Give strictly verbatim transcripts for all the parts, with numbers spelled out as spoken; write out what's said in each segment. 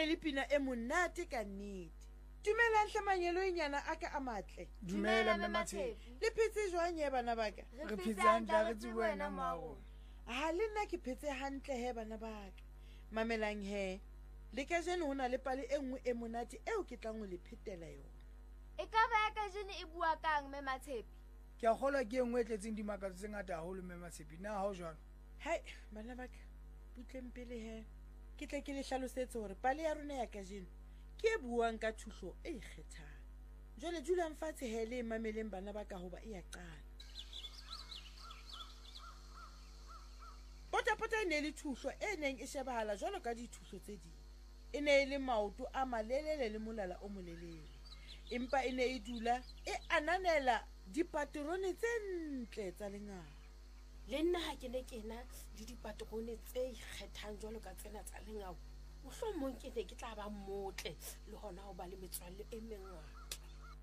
ne le pina e monate ka nnete. Dumelang hle manyeloinyana a ka a matle. Dumela mme Matshepi. Le phetse jwang ye bana ba ka? Re phetse hantle re tsebe wena maro. Ha le nna ke phetse hantle he bana ba ka. Mamelang he. Le ka jeno hona le pale e nngwe e monate eo ke tlang ho le phetela yona. E ka ba ka jeno e bua kang mme Matshepi? Ke a kgolwa ke engwe e tletseng dimakatso tse ngata haholo mme Matshepi. Na ha o jwalo? Hai bana ba ka. Butleng pele he. Ke tle ke le hlalosetse hore pale ya rona ya ka jeno ke buang ka thuso e ikgethang. Jwale dulang fatshe he le mameleng bana ba ka hoba e ya qala. Potapota e ne le thuso e neng e shebahala jwalo ka dithuso tse ding. E ne le maoto a malelele le molala o molelele. Empa e ne e dula e ananela dipaterone tse ntle tsa lengao. Le nna ha ke ne kena le dipaterone tse ikgethang jwalo ka tsena tsa lengao. Mohlomong ke ne ke tla ba motle le hona ho ba le metswalle e mengata.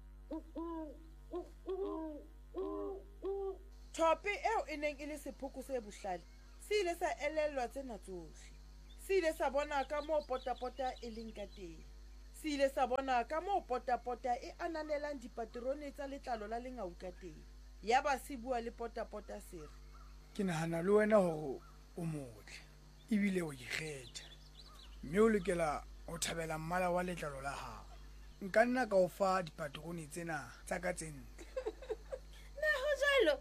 Thope eo e neng e le sephoko se bohlale se ile sa elellwa tsena tsohle. Se ile sa bona ka moo potapota e leng ka teng. Se ile sa bona ka moo potapota e ananelang dipaterone tsa letlalo la lengau ka teng. Ya ba se bua le potapota sere. Ke nahana le wena hore o motle ebile o ikgetha. Mme o lokela ho thabela mmala wa letlalo la hao. Nka nna ka o fa dipaterone tsena tsa ka tse ntle. Na ho jwalo?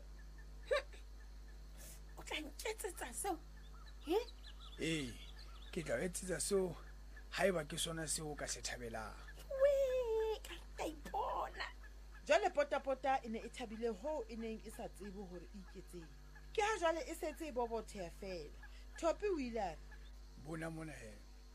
O tla nketsetsa seo? He? Ee, ke tla etsetsa seo haeba ke sona seo ka se thabelang. Wee, ka ta ipona. Jwale potapota e ne e thabile ho e neng e sa tsebe hore e iketseng. Ke ha jwale e setse e bobotheha fela. Thope o ile a re, bona mona he.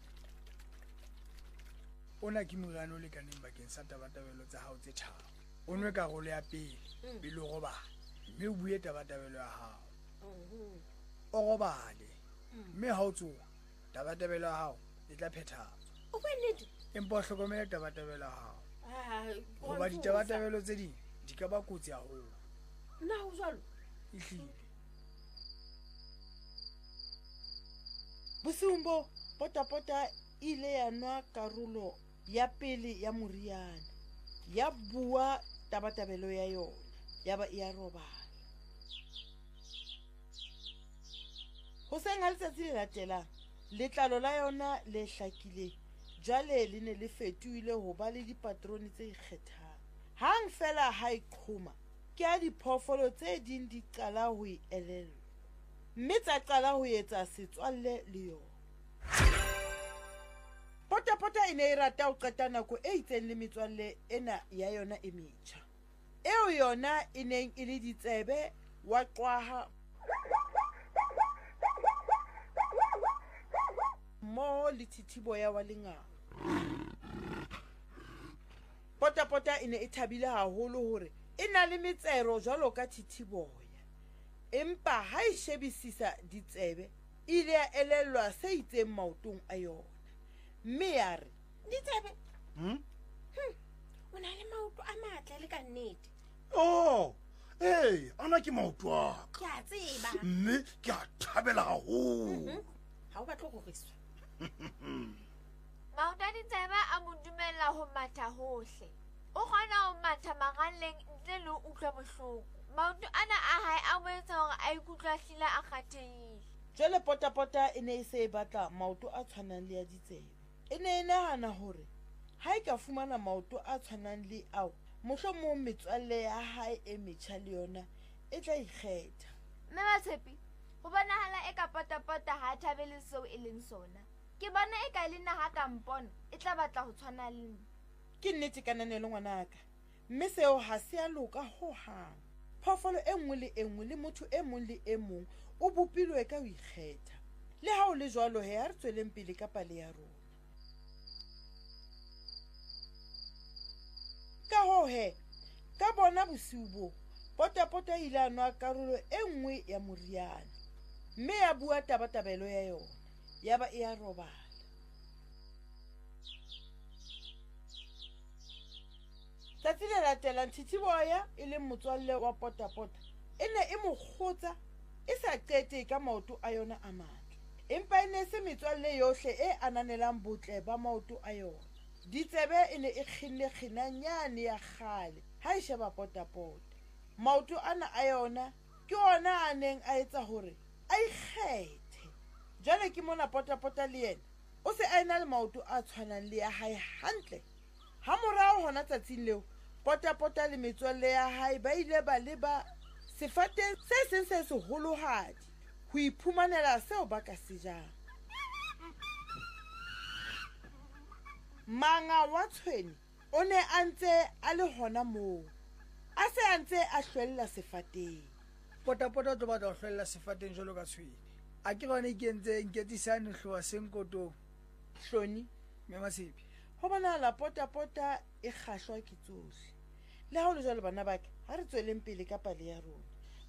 Ona ke moriana o lekaneng bakeng sa tabatabelo tsa hao tse tharo. O nwe karolo ya pele pele o robala, mme o bue tabatabelo ya hao. O robale, mme ha o tsoha tabatabelo ya hao e tla phethahatswa. O bone Empa o hlokomele tabatabelo ya hao. ah Hoba ditabatabelo tse ding di ka ba kotsi haholo. Na ho jwalo? Ehlile bosiung bo potapota ile ya nwa karolo ya pele ya moriana. Ya bua tabatabelo ya yona. Ya ba e a robala. Hoseng ha letsatsi le latelang, letlalo la yona le hlakile. Jwale le ne le fetohile ho ba le dipaterone tse ikgethang. Hang fela ha e qhoma, ke a diphoofolo tse ding di qala ho e elellwa. Mme tsa qala ho etsa setswalle le yona. Potapota e ne e rata ho qeta nako e itseng le metswalle ena ya yona e metjha. Eo yona e neng e le ditsebe wa qwaha mo le thithiboya wa lengao. Potapota e ne e thabile haholo hore e na le metsero jwalo ka thithiboya. Empa ha e shebisisa ditsebe, ile ya elellwa se itseng maotong a yona. Mme ya re, Ditsebe? Hmm? Hm. O na le maoto a matle le ka nnete. Oh, hey, ana ke maoto a ka. Ke a tseba. Mme ke a thabela haholo. Ha o batla go riswa. Maoto a ditsebe a mo dumella ho matha hohle. O kgona ho matha maralleng ntle le ho utlwa bohloko. Maoto ana a hae a mo etsa hore a ikutlwa hlile a kgathehile. jwale potapota e ne e se e batla maoto a tshwanang le ya ditsebe. E ne e nahana hore ha e ka fumana maoto a tshwanang le ao, mohlomong metswalle ya hae e metjha le yona e tla ikgetha. Mme Matshepi, ho bonahala eka potapota ha a thabele seo e leng sona. Ke bona eka le nna ha ka mpona e tla batla ho tshwana le nna. Ke nnete kananelo ngwanaka, mme seo ha se a loka ho hang. Phoofolo e nngwe le e nngwe le motho e mong le e mong o bopilwe ka ho ikgetha. Le ha o le jwalo he, ha re tsweleng pele ka pale ya rona. Ka ho he, ka bona bosiu bo, potapota ile a nwa karolo e nngwe ya moriana, mme ya bua tabatabelo ya yona. Ya ba e a robala. Tsatsi le latelang thithiboya e leng motswalle wa potapota e ne e mo kgotsa e sa qete ka maoto a yona a matle. empa e ne se metswalle yohle e ananelang botle ba maoto a yona. Ditsebe e ne e kginne kginanyane ya kgale ha e sheba potapota. Maoto ana a yona ke ona a neng a etsa hore a ikgethe. Jwale ke mona potapota le yena o se a ena le maoto a tshwanang le ya hae hantle. Ha morao hona tsatsing leo potapota le metswalle ya hae ba ile ba leba sefateng se seng se seholohadi ho iphumanela seo ba ka se jang. Manga wa tshweni o ne a ntse a le hona moo a se a ntse a hlwella sefateng. Potapota o tlo batla ho hlwella sefateng jwalo ka tshwene. A ke gone ke ntse nketisane hloa senkotong. Hloni Me Masipi. ho bonahala potapota e kgahlwa ke tsohle. Le ha ho le jwalo bana ba ke, ha re tsweleng pele ka pale ya rona.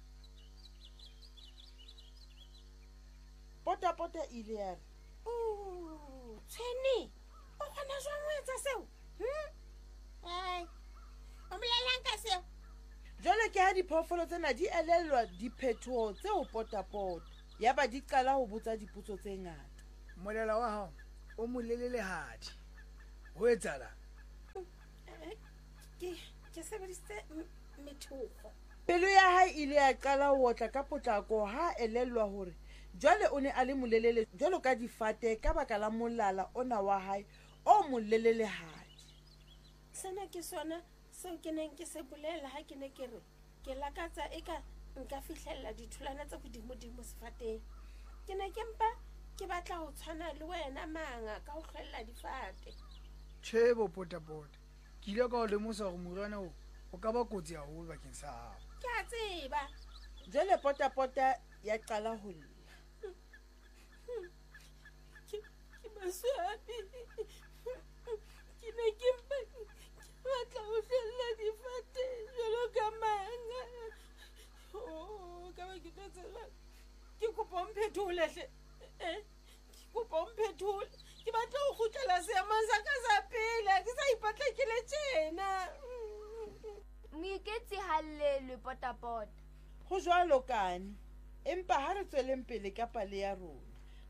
Potapota e ile ya re, o tshweni o kgona jwang ho etsa seo? Hm? Ai, o bolelang ka seo? jwale ke ha diphoofolo tsena di elellwa diphethoho tseo potapota yaba di qala ho botsa dipotso tse ngata. Molela wa hao o molelelehadi. Ho etsala? Ke ke sebedisitse methoko. Pelo ya hae ile ya qala ho otla ka potlako ha elellwa hore jwale o ne a le molelele jwalo ka difate ka baka la molala ona wa hae o molelelehadi. Sena ke sona seo ke neng ke se bolela ha ke ne ke re ke lakatsa eka nka fihlella ditholwana tse hodimo-dimo sefateng. Ke ne ke mpa ke batla ho tshwana le wena manga ka ho hlwella difate. Tjhebo potapota. Ke ile ka ho lemosa hore moriana o o ka ba kotsi haholo bakeng sa hao. Ke a tseba. Jwale potapota ya qala ho lla. Ke ke maswabi. Ke ne ke mpa ke batla ho hlwella difate jwalo ka manga. Oh, ka ba ke tsela. Ke kopa mphetole hle. Eh, ke kopa mphetole. Ke batla ho kgutlela seemong sa ka sa pele. Ke sa ipatla ke le tjena. Moiketsi hallelwe potapota. Ho jwalo kane, empa ha re tsweleng pele ka pale ya rona.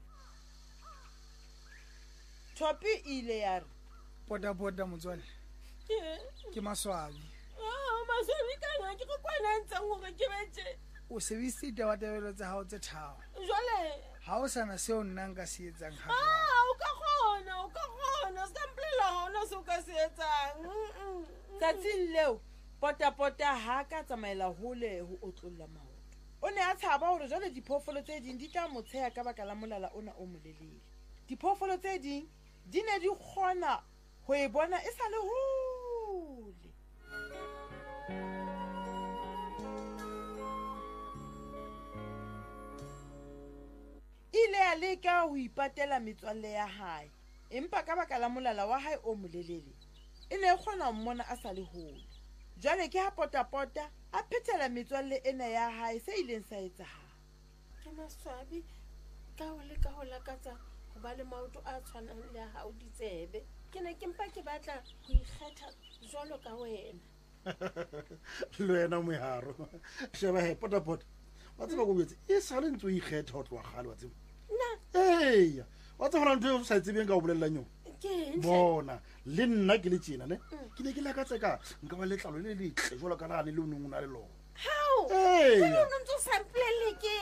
Thopi ile ya re, Potapota motswalle. Ke maswabi. Ah, maswabi kana ke go kwana ntsang hore ke betse. O sebedisitse ditabatabelo tsa hao tse tharo. Jwale Ha o sana seo nna nka se etsang ha jwale. ah, o ka kgona, o ka kgona, ska mplela hona se o ka se etsang. tsatsing leo potapota ha ka tsamaela hole ho otlolla maoto. O ne a tshaba hore jwale diphoofolo tse ding di tla mo tsheha ka baka la molala ona o molelele. Diphoofolo tse ding di ne di kgona ho e bona e sa le hole. Ile ya leka ho ipatela metswalle ya hae, empa ka baka la molala wa hae o molelele e ne e kgona ho mmona a sa le hole. Jwale ke ha potapota a phethela metswalle ena ya hae se ileng sa etsahala. Ke maswabi ka ho leka ho lakatsa ho ba le maoto a tshwanang le a hao ditsebe. Ke ne ke mpa ke batla ho ikgetha jwalo ka wena. Le wena moharo. Sheba he potapota. Wa tseba go betse e sa le ntse o ikgetha ho tloa gale wa tseba. Na Eya, wa tseba ntho e sa tsebeng ka o bolelela nyong. ke Bona le nna ke le tjena ne ke ne ke lakatsa ka nka ba letlalo le letle jwalo ka lane le o neng o na le lona. how? Eya. Ke no ntse sample le ke.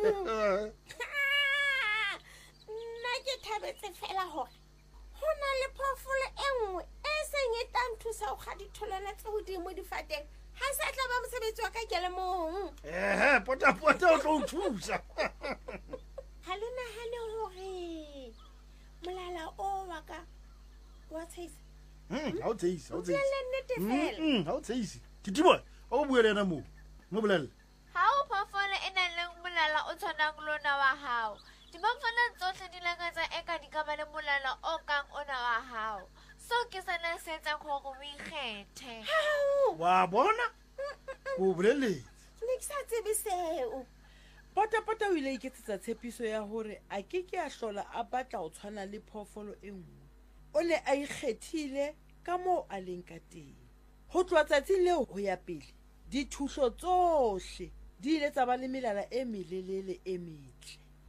Nna ke thabetse fela hore ho na le phoofolo e nngwe e seng e tla nthusa ho kga ditholwana tse hodimo difateng. Ha sa tla ba mosebetsi wa ka kelemong. Eh, potapota o tlo o thusa. Ha le nahane hore molala o wa ka wa tshisa. Hmm, ha o tseisa, ha o Ke tseisa. le nnete fela. Hmm, ha o tseisa. Titibo, o buele yena mo. Mo bolelle. Ha o phoofolo e nang le molala o tshwanang le ona wa hao. Diphoofolo tsohle di lakatsa eka di ka ba le molala o kang ona wa hao. So ke sana se etsang hore o ikgethe. Hao. Wa bona? O bolelle. Ne ke sa tsebe seo. Potapota o ile iketsetsa tshepiso ya hore a ke ke a hlola a batla ho tshwana le phoofolo e nngwe. O ne a ikgethile ka moo a leng ka teng. Ho tloha tsatsing leo ho ya pele, dithuso tsohle di ile tsa ba le melala e melelele e metle.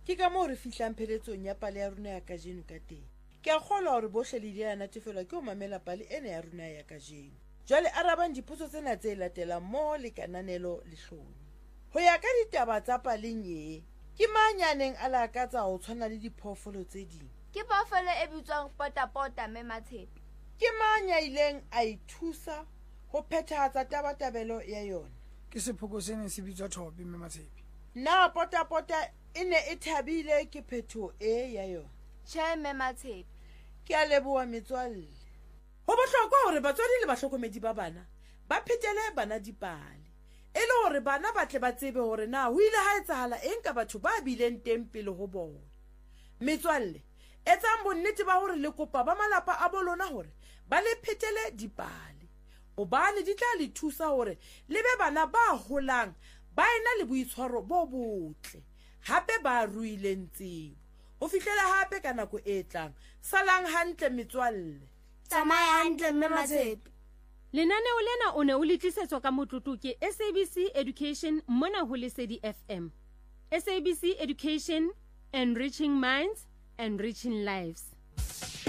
ke ka moo re fihlang pheletsong ya pale ya rona ya kajeno ka teng. Ke a kgolwa hore bohle le ile ya natefelwa ke ho mamela pale ena ya rona ya kajeno. Jwale arabang dipotso tsena tse latelang mmoho le kananelo le hloni. Ho ya ka ditaba tsa paleng ye, ke mang ya neng a lakatsa ho tshwana le diphoofolo tse ding? Ke phoofolo e bitswang potapota, mme Matshepi. Ke mang ya ileng a ithusa ho phethahatsa tabatabelo ya yona? Ke sephoko se neng se bitswa Thope, mme Matshepi. Na potapota e ne e thabile ke phetho e ya yona? Tjhe, mme Matshepi. Ke a leboha metswalle. Ho bohlokwa hore batswadi le bahlokomedi ba bana ba phetele bana dipale, e le hore bana ba tle ba tsebe hore na ho ile ha etsahala eng ka batho ba bileng teng pele ho bona. Metswalle, etsang bonnete ba hore le kopa ba malapa a bolona hore ba le phetele dipale, hobane di tla le thusa hore le be bana ba holang ba ena le boitshwaro bo botle, hape ba ruileng tsebo. Ho fihlela hape ka nako e tlang, salang hantle metswalle. Tsamaya hantle, mme Matshepi. Lenaneo lena o ne o le tlisetswa ka motlotlo ke S A B C Education mona ho Lesedi F M. S A B C Education, enriching minds, enriching lives.